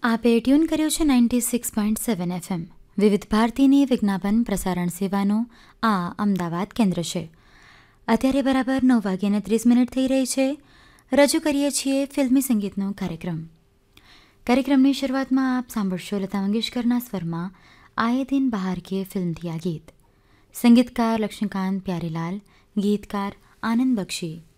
આપે ટ્યુન કર્યું છે 96.7 FM વિવિધ ભારતીની વિજ્ઞાપન પ્રસારણ સેવાનું આ અમદાવાદ કેન્દ્ર છે. અત્યારે બરાબર 9:30 થઈ રહી છે. રજૂ કરીએ છીએ ફિલ્મી સંગીતનો કાર્યક્રમ. કાર્યક્રમની શરૂઆતમાં આપ સાંભળશો લતા મંગેશકરના સ્વરમાં આયે દિન બહાર કે ફિલ્મથી આ ગીત. સંગીતકાર લક્ષ્મીકાંત પ્યારેલાલ, ગીતકાર આનંદ બક્ષી.